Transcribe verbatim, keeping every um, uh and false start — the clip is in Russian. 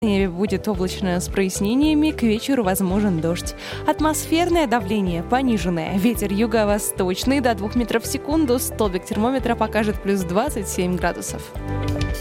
небе будет облачно с прояснениями, к вечеру возможен дождь. Атмосферное давление пониженное. Ветер юго-восточный до двух метров в секунду. Столбик термометра покажет плюс двадцать семь градусов.